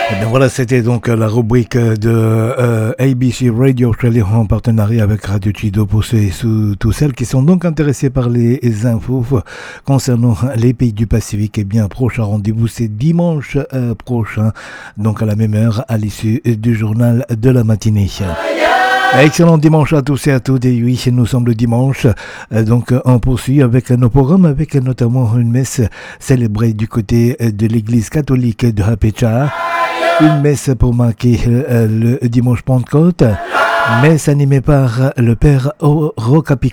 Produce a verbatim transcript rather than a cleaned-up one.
Et bien voilà, c'était donc la rubrique de euh, A B C Radio Australia en partenariat avec Radio Chido pour ceux, tous celles qui sont donc intéressées par les infos concernant les pays du Pacifique. Et bien, prochain rendez-vous, c'est dimanche euh, prochain, donc à la même heure, à l'issue du journal de la matinée. Excellent dimanche à tous et à toutes. Et oui, nous sommes le dimanche, donc on poursuit avec nos programmes, avec notamment une messe célébrée du côté de l'église catholique de Hapecha. Une messe pour marquer le dimanche Pentecôte, messe animée par le père Rocapico.